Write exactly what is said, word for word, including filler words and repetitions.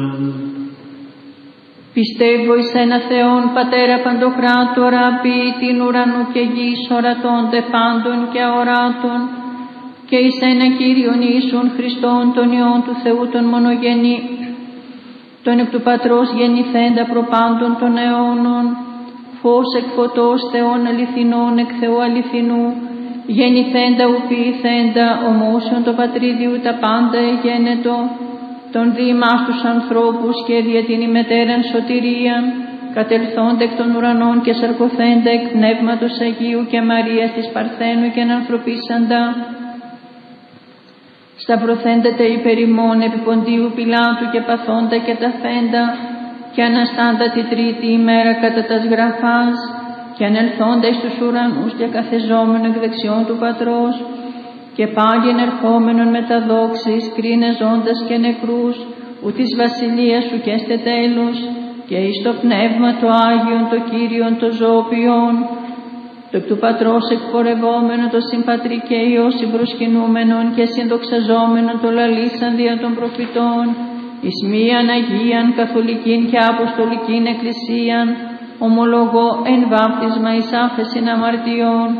Πιστεύω εις ένα Θεόν, Πατέρα Παντοκράτορα, ποιητήν ουρανού και γης, ορατώντε πάντων και αοράτων, και εις ένα Κύριον Ιησούν Χριστόν, τον Υιόν του Θεού τον μονογενή, τον εκ του Πατρός γεννηθέντα προπάντων των αιώνων, φως εκ φωτός Θεών αληθινών, εκ Θεού αληθινού, γεννηθέντα ου ποιηθέντα, ομόσιον το πατρίδιου τα πάντα εγένετο, τον δι' ημάς τους ανθρώπους και δια την ημετέραν σωτηρίαν, κατελθόντα εκ των ουρανών και σαρκωθέντα εκ Πνεύματος Αγίου και Μαρίας της Παρθένου και ανθρωπίσαντα, σταυρωθέντα υπερ ημών επί Ποντίου Πιλάτου και παθόντα και ταφέντα, και αναστάντα τη τρίτη ημέρα κατά τας γραφάς, και ανελθόντα εις τους ουρανούς και καθεζόμενο εκ δεξιών του Πατρός, και πάλι ενερχόμενον με τα δόξης, κρίνε ζώντας και νεκρούς, ου της βασιλείας σου και έστε τέλος, και εις το Πνεύμα το Άγιον, το Κύριον, το ζωοποιόν, το εκ του Πατρός εκπορευόμενο, το συμπατρί και Υιό συμπροσκυνούμενον και συνδοξαζόμενον, το λαλήσαν δια των προφητών, εις μίαν Αγίαν, καθολικήν και αποστολικήν εκκλησίαν, ομολογώ εν βάπτισμα εις άφεσιν αμαρτιών,